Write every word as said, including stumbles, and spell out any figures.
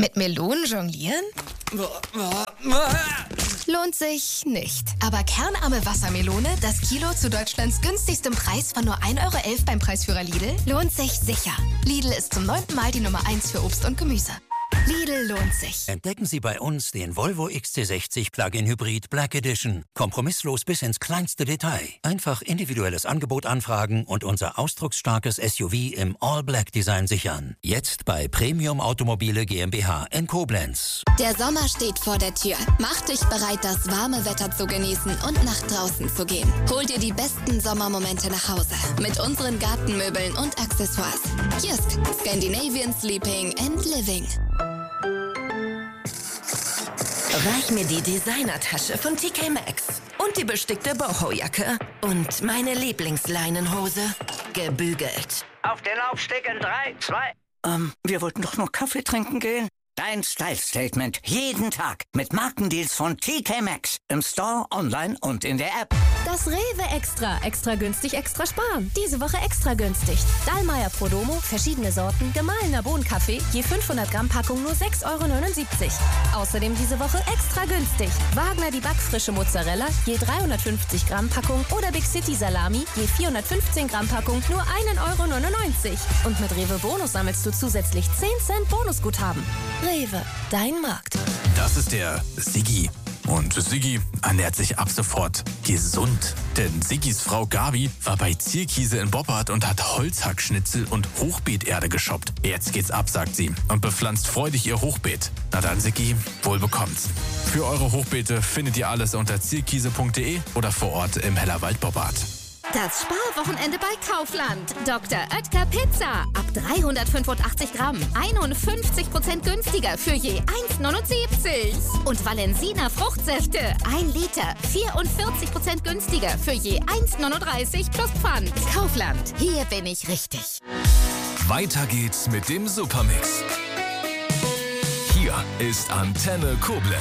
Mit Melonen jonglieren? Lohnt sich nicht. Aber kernarme Wassermelone, das Kilo zu Deutschlands günstigstem Preis von nur ein Euro elf beim Preisführer Lidl, lohnt sich sicher. Lidl ist zum neunten Mal die Nummer eins für Obst und Gemüse. Lidl lohnt sich. Entdecken Sie bei uns den Volvo X C sechzig Plug-in Hybrid Black Edition. Kompromisslos bis ins kleinste Detail. Einfach individuelles Angebot anfragen und unser ausdrucksstarkes S U V im All-Black-Design sichern. Jetzt bei Premium Automobile GmbH in Koblenz. Der Sommer steht vor der Tür. Mach dich bereit, das warme Wetter zu genießen und nach draußen zu gehen. Hol dir die besten Sommermomente nach Hause mit unseren Gartenmöbeln und Accessoires. Jysk, Scandinavian Sleeping and Living. Reich mir die Designertasche von T K Maxx und die bestickte Boho-Jacke und meine Lieblingsleinenhose, gebügelt. Auf den Laufsteg in drei, zwei... Ähm, wir wollten doch nur Kaffee trinken gehen. Dein Style-Statement jeden Tag mit Markendeals von T K Maxx. Im Store, online und in der App. Das Rewe Extra. Extra günstig, extra sparen. Diese Woche extra günstig. Dallmayr Prodomo, verschiedene Sorten, gemahlener Bohnenkaffee, je fünfhundert Gramm Packung nur sechs Euro neunundsiebzig. Außerdem diese Woche extra günstig. Wagner die backfrische Mozzarella, je dreihundertfünfzig Gramm Packung oder Big City Salami, je vierhundertfünfzehn Gramm Packung nur ein Euro neunundneunzig. Und mit Rewe Bonus sammelst du zusätzlich zehn Cent Bonusguthaben. Rewe, dein Markt. Das ist der Siggi. Und Siggi ernährt sich ab sofort gesund. Denn Siggis Frau Gabi war bei Zierkiese in Boppard und hat Holzhackschnitzel und Hochbeeterde geshoppt. Jetzt geht's ab, sagt sie, und bepflanzt freudig ihr Hochbeet. Na dann, Siggi, wohl bekommt's. Für eure Hochbeete findet ihr alles unter zierkiese punkt de oder vor Ort im Hellerwald Boppard. Das Sparwochenende bei Kaufland. Doktor Oetker Pizza. Ab dreihundertfünfundachtzig Gramm. einundfünfzig Prozent günstiger für je eins neunundsiebzig. Und Valensina Fruchtsäfte. ein Liter. vierundvierzig Prozent günstiger für je eins neununddreißig plus Pfand. Kaufland. Hier bin ich richtig. Weiter geht's mit dem Supermix. Hier ist Antenne Koblenz.